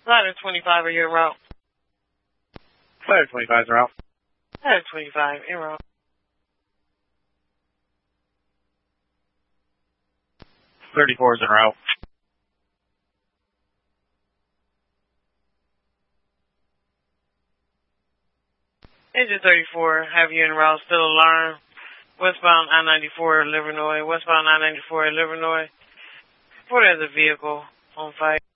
Ladder 25, are you en route? Ladder 25 is en route. Ladder 25, en route. 34 is en route. Engine 34, have you en route, still alarm. Westbound I-94 Livernois, westbound I-94 Livernois. Report as a vehicle on fire.